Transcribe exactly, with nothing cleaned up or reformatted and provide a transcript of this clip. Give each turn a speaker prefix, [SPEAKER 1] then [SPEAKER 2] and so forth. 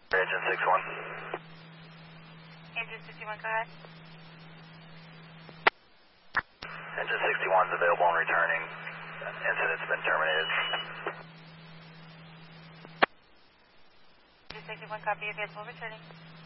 [SPEAKER 1] Engine sixty-one.
[SPEAKER 2] Engine sixty-one, go ahead.
[SPEAKER 1] Engine sixty-one is available and returning. Incident's been terminated.
[SPEAKER 2] Engine sixty-one, copy, available, returning.